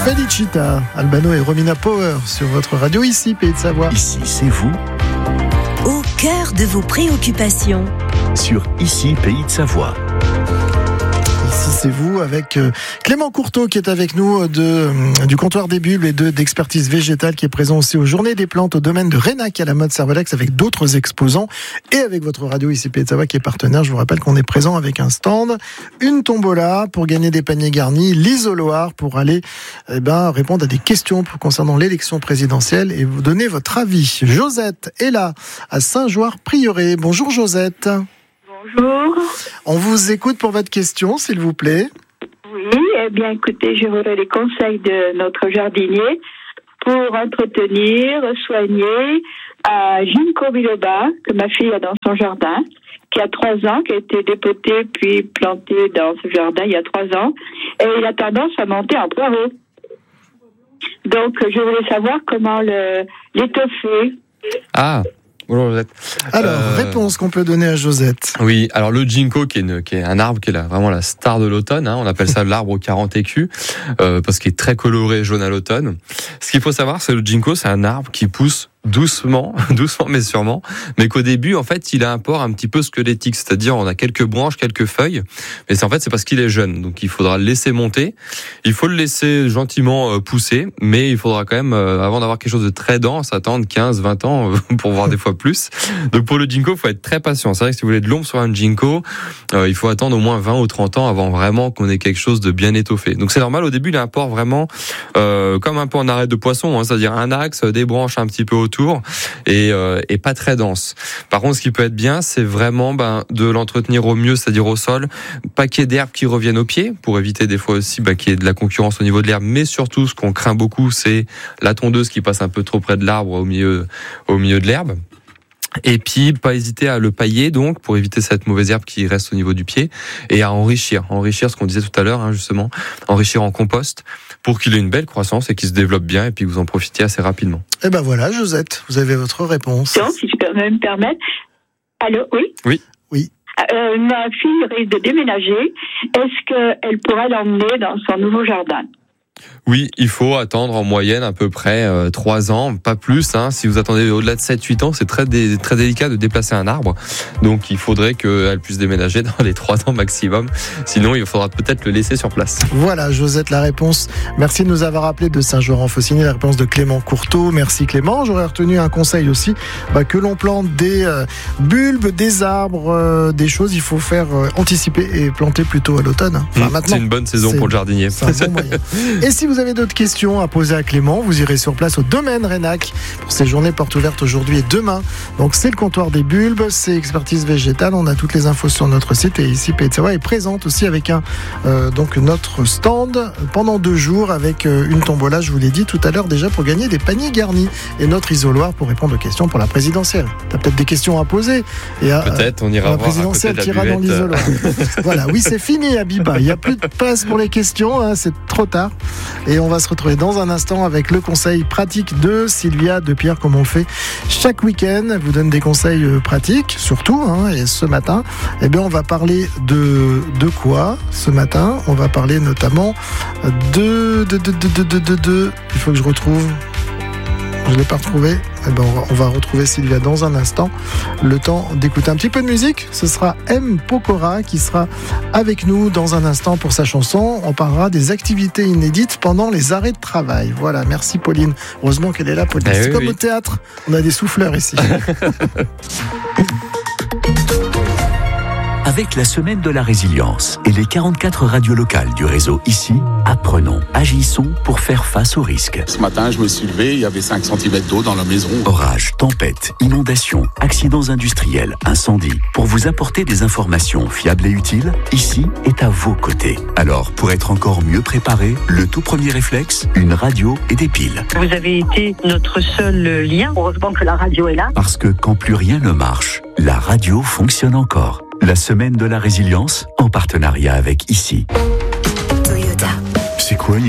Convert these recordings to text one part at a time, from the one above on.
Felicita, Albano et Romina Power sur votre radio ici, Pays de Savoie. Ici, c'est vous. Au cœur de vos préoccupations. Sur Ici, Pays de Savoie. Ici, c'est vous avec Clément Courteau qui est avec nous du comptoir des bulbes et d'expertise végétale, qui est présent aussi aux Journées des plantes au domaine de Rénac à la mode Cervelex avec d'autres exposants et avec votre radio ici Pays de Savoie qui est partenaire. Je vous rappelle qu'on est présent avec un stand, une tombola pour gagner des paniers garnis, l'isoloir pour aller répondre à des questions concernant l'élection présidentielle et vous donner votre avis. Josette est là à Saint-Joire-Prieuré. Bonjour Josette. Bonjour. On vous écoute pour votre question, s'il vous plaît. Oui, eh bien, écoutez, je voudrais les conseils de notre jardinier pour entretenir, soigner un ginkgo biloba que ma fille a dans son jardin, qui a 3 ans, qui a été dépoté puis planté dans ce jardin il y a 3 ans, et il a tendance à monter en poireau. Donc, je voulais savoir comment l'étoffer. Ah. Bonjour Josette. Alors, réponse qu'on peut donner à Josette. Oui, alors le ginkgo qui est un arbre qui est vraiment la star de l'automne, on appelle ça l'arbre aux 40 écus, parce qu'il est très coloré jaune à l'automne. Ce qu'il faut savoir, c'est que le ginkgo, c'est un arbre qui pousse doucement mais sûrement, mais qu'au début, en fait, il a un port un petit peu squelettique, c'est-à-dire on a quelques branches, quelques feuilles, mais c'est parce qu'il est jeune, donc il faudra le laisser monter, il faut le laisser gentiment pousser, mais il faudra quand même, avant d'avoir quelque chose de très dense, attendre 15-20 ans pour voir des fois plus. Donc pour le ginkgo, il faut être très patient. C'est vrai que si vous voulez de l'ombre sur un ginkgo, il faut attendre au moins 20 ou 30 ans avant vraiment qu'on ait quelque chose de bien étoffé. Donc c'est normal, au début, il a un port vraiment comme un peu en arête de poisson, c'est-à-dire un axe, des branches un petit peu autour, et pas très dense. Par contre, ce qui peut être bien, c'est vraiment de l'entretenir au mieux, c'est-à-dire au sol, pas qu'il y ait d'herbes qui reviennent au pied, pour éviter des fois aussi qu'il y ait de la concurrence au niveau de l'herbe, mais surtout, ce qu'on craint beaucoup, c'est la tondeuse qui passe un peu trop près de l'arbre au milieu de l'herbe. Et puis, pas hésiter à le pailler, donc, pour éviter cette mauvaise herbe qui reste au niveau du pied, et à enrichir ce qu'on disait tout à l'heure, justement, enrichir en compost, pour qu'il ait une belle croissance et qu'il se développe bien, et puis que vous en profitiez assez rapidement. Et ben voilà, Josette, vous avez votre réponse. Si je peux me permettre. Allô, oui? Oui. Ma fille risque de déménager. Est-ce qu'elle pourrait l'emmener dans son nouveau jardin? Oui, il faut attendre en moyenne à peu près 3 ans, pas plus. Si vous attendez au-delà de 7-8 ans, c'est très délicat de déplacer un arbre. Donc il faudrait qu'elle puisse déménager dans les 3 ans maximum. Sinon, il faudra peut-être le laisser sur place. Voilà, Josette, la réponse. Merci de nous avoir appelé de Saint-Joire-en-Faucigny, la réponse de Clément Courteau. Merci Clément. J'aurais retenu un conseil aussi, que l'on plante des bulbes, des arbres, des choses. Il faut faire anticiper et planter plutôt à l'automne. Maintenant, c'est une bonne saison pour le jardinier. C'est un bon moyen. Et si vous avez d'autres questions à poser à Clément, vous irez sur place au domaine Rénac pour ces journées portes ouvertes aujourd'hui et demain. Donc c'est le comptoir des bulbes, c'est expertise végétale. On a toutes les infos sur notre site et ici Pays de Savoie est présente aussi avec notre stand pendant 2 jours avec une tombola, je vous l'ai dit tout à l'heure déjà, pour gagner des paniers garnis et notre isoloir pour répondre aux questions pour la présidentielle. T'as peut-être des questions à poser et peut-être on ira la voir présidentielle qui ira dans l'isoloir. Voilà, oui, c'est fini à Biba. Il n'y a plus de place pour les questions, c'est trop tard. Et on va se retrouver dans un instant avec le conseil pratique de Sylvia de Pierre, comme on le fait chaque week-end. Elle vous donne des conseils pratiques, surtout. Et ce matin, on va parler de quoi ce matin? On va parler notamment de... Il faut que je retrouve... Je ne l'ai pas retrouvé. On va retrouver Sylvia dans un instant. Le temps d'écouter un petit peu de musique. Ce sera M. Pokora qui sera avec nous dans un instant pour sa chanson. On parlera des activités inédites pendant les arrêts de travail. Voilà, merci Pauline. Heureusement qu'elle est là, Pauline. C'est comme au théâtre. On a des souffleurs ici. Avec la semaine de la résilience et les 44 radios locales du réseau Ici, apprenons, agissons pour faire face aux risques. Ce matin, je me suis levé, il y avait 5 cm d'eau dans la maison. Orages, tempêtes, inondations, accidents industriels, incendies. Pour vous apporter des informations fiables et utiles, Ici est à vos côtés. Alors, pour être encore mieux préparé, le tout premier réflexe, une radio et des piles. Vous avez été notre seul lien. Heureusement que la radio est là. Parce que quand plus rien ne marche, la radio fonctionne encore. La semaine de la résilience, en partenariat avec Ici. Toyota. C'est quoi un hybride de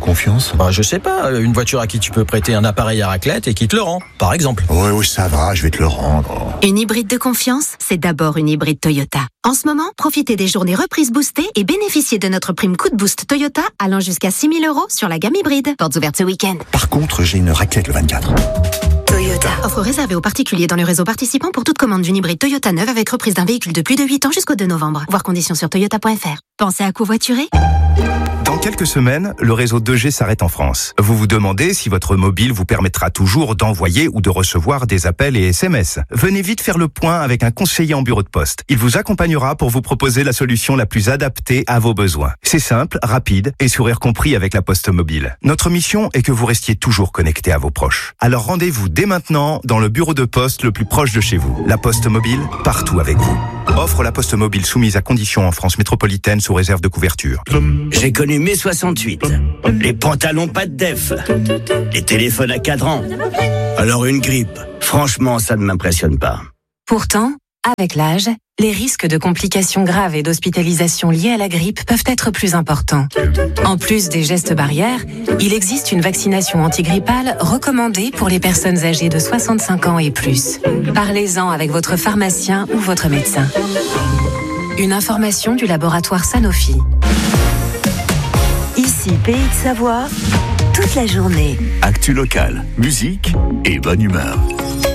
confiance? Je sais pas, une voiture à qui tu peux prêter un appareil à raclette et qui te le rend, par exemple. Oui, ça va, je vais te le rendre. Une hybride de confiance, c'est d'abord une hybride Toyota. En ce moment, profitez des journées reprises boostées et bénéficiez de notre prime coup de boost Toyota allant jusqu'à 6 000 € sur la gamme hybride. Portes ouvertes ce week-end. Par contre, j'ai une raclette le 24. Toyota. Offre réservée aux particuliers dans le réseau participant pour toute commande d'une hybride Toyota neuve avec reprise d'un véhicule de plus de 8 ans jusqu'au 2 novembre. Voir conditions sur toyota.fr. Pensez à covoiturer? Dans quelques semaines, le réseau 2G s'arrête en France. Vous vous demandez si votre mobile vous permettra toujours d'envoyer ou de recevoir des appels et SMS. Venez vite faire le point avec un conseiller en bureau de poste. Il vous accompagnera pour vous proposer la solution la plus adaptée à vos besoins. C'est simple, rapide et sourire compris avec la Poste Mobile. Notre mission est que vous restiez toujours connecté à vos proches. Alors rendez-vous dès maintenant dans le bureau de poste le plus proche de chez vous. La Poste Mobile, partout avec vous. Offre la Poste Mobile soumise à conditions en France métropolitaine sous réserve de couverture. J'ai connu mai 68. Les pantalons pas de def. Les téléphones à cadran. Alors une grippe, franchement, ça ne m'impressionne pas. Pourtant, avec l'âge, les risques de complications graves et d'hospitalisation liées à la grippe peuvent être plus importants. En plus des gestes barrières, il existe une vaccination antigrippale recommandée pour les personnes âgées de 65 ans et plus. Parlez-en avec votre pharmacien ou votre médecin. Une information du laboratoire Sanofi. Ici, Pays de Savoie, toute la journée. Actu locale, musique et bonne humeur.